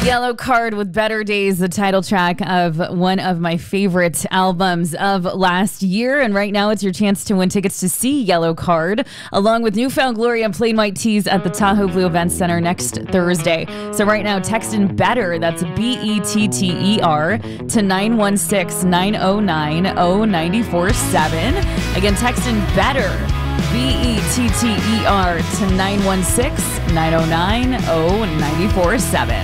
Yellow Card with Better Days, the title track of one of my favorite albums of last year. And right now it's your chance to win tickets to see Yellow Card along with Newfound Glory and Plain White Tees at the Tahoe Blue Event Center next Thursday. So right now text in BETTER, that's BETTER, to 916-909-0947. Again, text in BETTER, BETTER, to 916-909-0947.